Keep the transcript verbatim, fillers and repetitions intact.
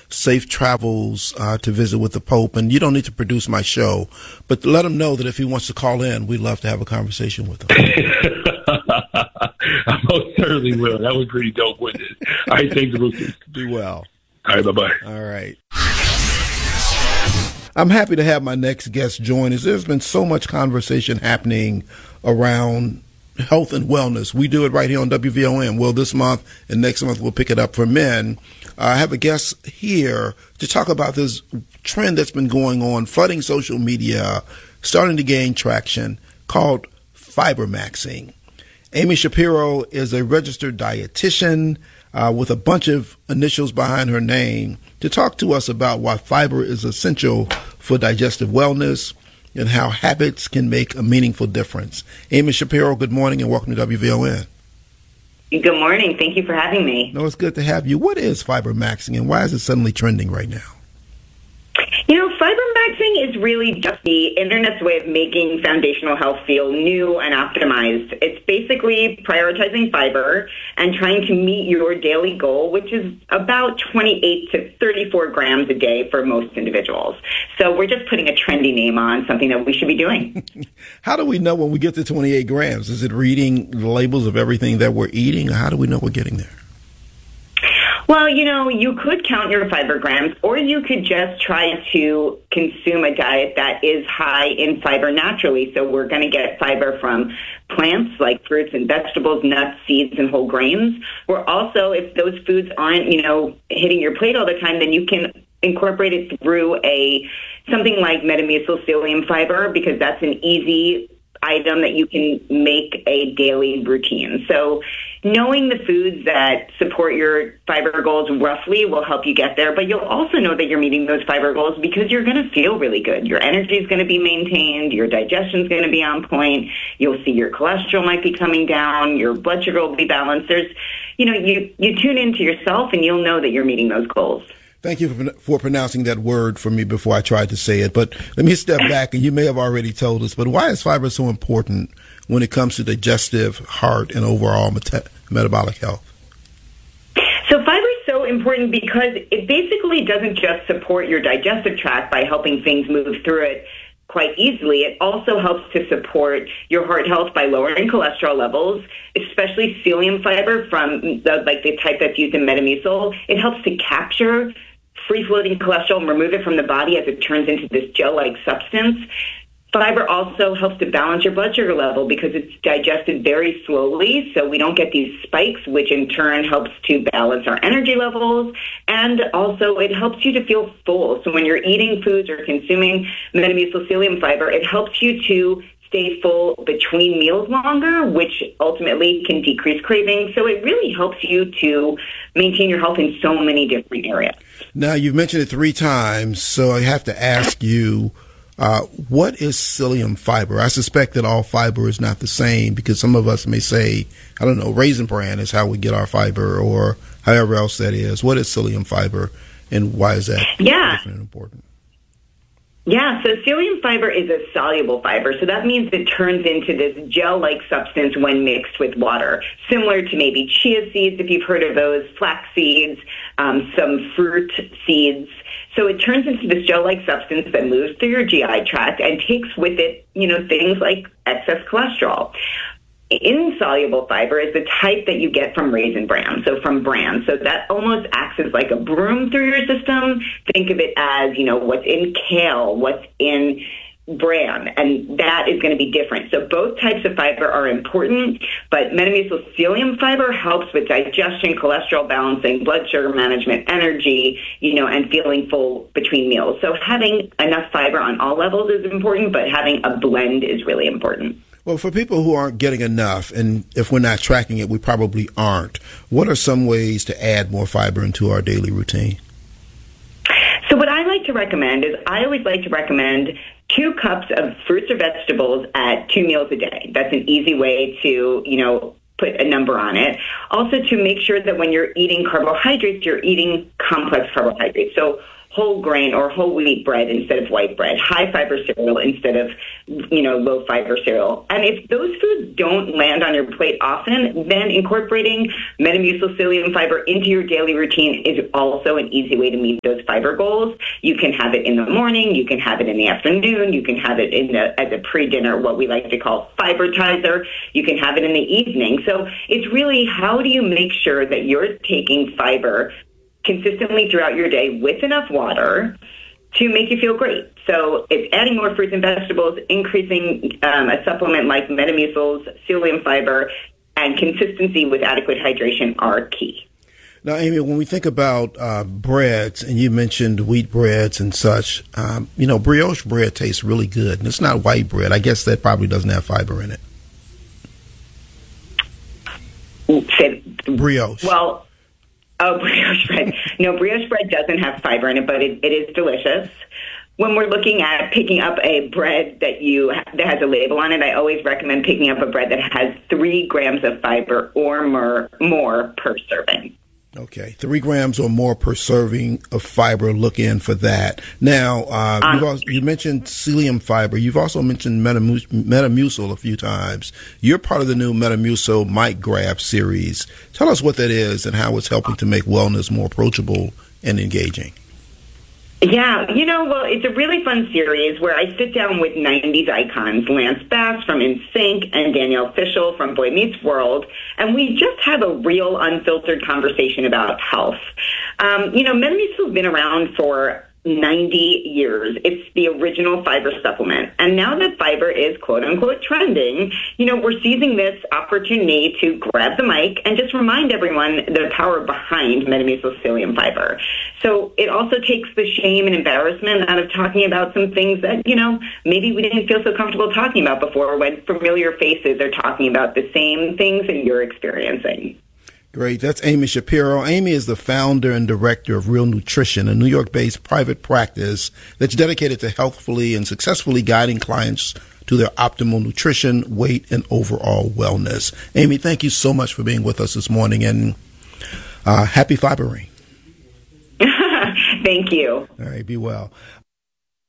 safe travels uh, to visit with the Pope. And you don't need to produce my show, but let him know that if he wants to call in, we'd love to have a conversation with him. I most certainly will. That was pretty dope, wasn't it? All right, thanks, Lucas. Be well. All right, bye-bye. All right. I'm happy to have my next guest join us. There's been so much conversation happening around health and wellness. We do it right here on W V O M. Well, this month and next month we'll pick it up for men. Uh, I have a guest here to talk about this trend that's been going on, flooding social media, starting to gain traction, called fiber maxing. Amy Shapiro is a registered dietitian uh, with a bunch of initials behind her name to talk to us about why fiber is essential for digestive wellness and how habits can make a meaningful difference. Amy Shapiro, good morning and welcome to W V O N. Good morning. Thank you for having me. No, it's good to have you. What is fiber maxing and why is it suddenly trending right now? You know, fiber maxing is really just the internet's way of making foundational health feel new and optimized. It's basically prioritizing fiber and trying to meet your daily goal, which is about twenty-eight to thirty-four grams a day for most individuals. So we're just putting a trendy name on something that we should be doing. How do we know when we get to twenty-eight grams? Is it reading the labels of everything that we're eating? Or how do we know we're getting there? Well, you know, you could count your fiber grams, or you could just try to consume a diet that is high in fiber naturally. So we're going to get fiber from plants like fruits and vegetables, nuts, seeds, and whole grains. We're also, if those foods aren't, you know, hitting your plate all the time, then you can incorporate it through a something like metamucil fiber, because that's an easy item that you can make a daily routine. So knowing the foods that support your fiber goals roughly will help you get there, but you'll also know that you're meeting those fiber goals because you're going to feel really good. Your energy is going to be maintained, your digestion is going to be on point, you'll see your cholesterol might be coming down, your blood sugar will be balanced. There's, you know, you, you tune into yourself and you'll know that you're meeting those goals. Thank you for, for pronouncing that word for me before I tried to say it. But let me step back, and you may have already told us, but why is fiber so important when it comes to digestive, heart, and overall meta- metabolic health? So fiber is so important because it basically doesn't just support your digestive tract by helping things move through it quite easily. It also helps to support your heart health by lowering cholesterol levels, especially psyllium fiber from the, like the type that's used in Metamucil. It helps to capture free-floating cholesterol and remove it from the body as it turns into this gel-like substance. Fiber also helps to balance your blood sugar level because it's digested very slowly, so we don't get these spikes, which in turn helps to balance our energy levels. And also it helps you to feel full. So when you're eating foods or consuming Metamucil psyllium fiber, it helps you to stay full between meals longer, which ultimately can decrease cravings. So it really helps you to maintain your health in so many different areas. Now, you've mentioned it three times, so I have to ask you, uh, what is psyllium fiber? I suspect that all fiber is not the same because some of us may say, I don't know, Raisin Bran is how we get our fiber or however else that is. What is psyllium fiber and why is that yeah. different and important? Yeah, so psyllium fiber is a soluble fiber, so that means it turns into this gel-like substance when mixed with water, similar to maybe chia seeds, if you've heard of those, flax seeds, um, some fruit seeds. So it turns into this gel-like substance that moves through your G I tract and takes with it, you know, things like excess cholesterol. Insoluble fiber is the type that you get from Raisin Bran, so from bran. So that almost acts as like a broom through your system. Think of it as, you know, what's in kale, what's in bran, and that is going to be different. So both types of fiber are important, but Metamucil psyllium fiber helps with digestion, cholesterol balancing, blood sugar management, energy, you know, and feeling full between meals. So having enough fiber on all levels is important, but having a blend is really important. Well, for people who aren't getting enough, and if we're not tracking it, we probably aren't, what are some ways to add more fiber into our daily routine? So what I like to recommend is I always like to recommend two cups of fruits or vegetables at two meals a day. That's an easy way to, you know, put a number on it. Also to make sure that when you're eating carbohydrates, you're eating complex carbohydrates. So whole grain or whole wheat bread instead of white bread, high fiber cereal instead of, you know, low fiber cereal. And if those foods don't land on your plate often, then incorporating Metamucil psyllium fiber into your daily routine is also an easy way to meet those fiber goals. You can have it in the morning, you can have it in the afternoon, you can have it in the, as a pre-dinner, what we like to call fibertizer. You can have it in the evening. So it's really, how do you make sure that you're taking fiber consistently throughout your day with enough water to make you feel great? So it's adding more fruits and vegetables, increasing um, a supplement like Metamucil's psyllium fiber, and consistency with adequate hydration are key. Now, Amy, when we think about uh, breads, and you mentioned wheat breads and such, um, you know, brioche bread tastes really good. And it's not white bread. I guess that probably doesn't have fiber in it. Say, brioche. Well, oh, brioche bread. No, brioche bread doesn't have fiber in it, but it, it is delicious. When we're looking at picking up a bread that you that has a label on it, I always recommend picking up a bread that has three grams of fiber or more, more per serving. Okay, three grams or more per serving of fiber. Look in for that. Now, uh, um, you've also, you mentioned psyllium fiber. You've also mentioned Metamu- Metamucil a few times. You're part of the new Metamucil Mic Grab series. Tell us what that is and how it's helping to make wellness more approachable and engaging. Yeah, you know, well, it's a really fun series where I sit down with nineties icons, Lance Bass from N Sync and Danielle Fishel from Boy Meets World, and we just have a real unfiltered conversation about health. Um, you know, Metamucil's been around for ninety years. It's the original fiber supplement. And now that fiber is quote unquote trending, you know, we're seizing this opportunity to grab the mic and just remind everyone the power behind Metamucil psyllium fiber. So it also takes the shame and embarrassment out of talking about some things that, you know, maybe we didn't feel so comfortable talking about before when familiar faces are talking about the same things that you're experiencing. Great. That's Amy Shapiro. Amy is the founder and director of Real Nutrition, a New York-based private practice that's dedicated to healthfully and successfully guiding clients to their optimal nutrition, weight, and overall wellness. Amy, thank you so much for being with us this morning, and uh, happy fibering. Thank you. All right, be well.